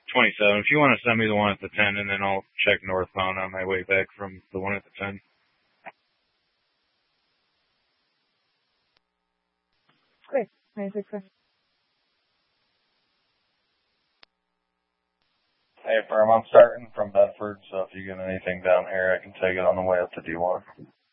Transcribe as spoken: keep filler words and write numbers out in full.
twenty-seven. If you want to send me the one at the ten, and then I'll check northbound on my way back from the one at the ten. Great. ninety-six. Hey, firm, I'm starting from Bedford, so if you get anything down here, I can take it on the way up to D one.